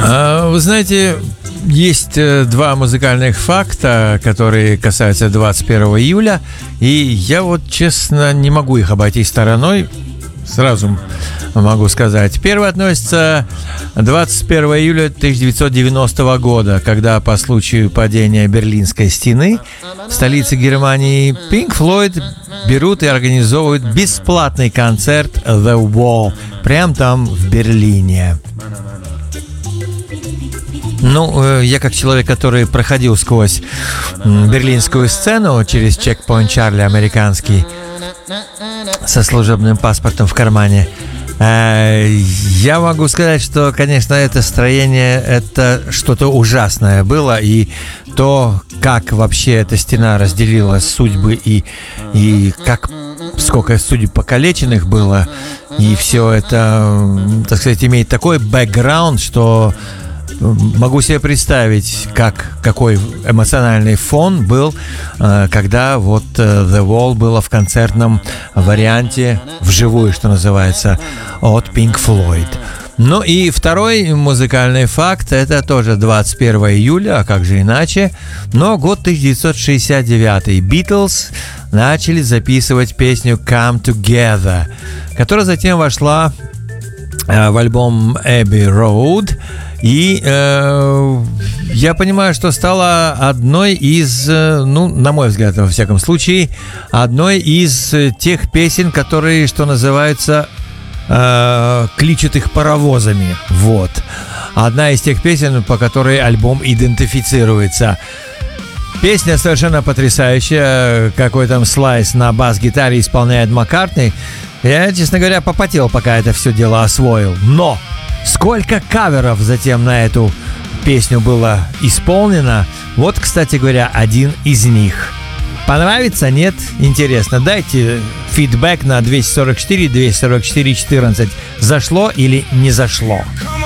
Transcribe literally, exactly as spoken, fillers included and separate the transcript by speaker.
Speaker 1: А, вы знаете, есть два музыкальных факта, которые касаются двадцать первого июля, и я вот, честно, не могу их обойти стороной. Сразу могу сказать. Первый относится к двадцать первого июля тысяча девятьсот девяностого года, когда по случаю падения Берлинской стены в столице Германии Pink Floyd берут и организовывают бесплатный концерт The Wall прямо там в Берлине. Ну, я как человек, который проходил сквозь берлинскую сцену через чекпоинт Чарли американский со служебным паспортом в кармане, я могу сказать, что, конечно, это строение, это что-то ужасное было, и то, как вообще эта стена разделила судьбы, и, и как, сколько судеб покалеченных было, и все это, так сказать, имеет такой бэкграунд, что могу себе представить, как, какой эмоциональный фон был, когда вот The Wall было в концертном варианте, вживую, что называется, от Pink Floyd. Ну и второй музыкальный факт, это тоже двадцать первого июля, а как же иначе, но год тысяча девятьсот шестьдесят девятый. Beatles начали записывать песню Come Together, которая затем вошла в альбом Abbey Road. И э, я понимаю, что стала одной из, ну, на мой взгляд, во всяком случае, одной из тех песен, которые, что называется, э, кличут их паровозами. Вот. Одна из тех песен, по которой альбом идентифицируется. Песня совершенно потрясающая. Какой там слайс на бас-гитаре исполняет Маккартни. Я, честно говоря, попотел, пока это все дело освоил. Но сколько каверов затем на эту песню было исполнено. Вот, кстати говоря, один из них. Понравится? Нет? Интересно. Дайте фидбэк на двести сорок четыре двести сорок четыре четырнадцать. Зашло или не зашло?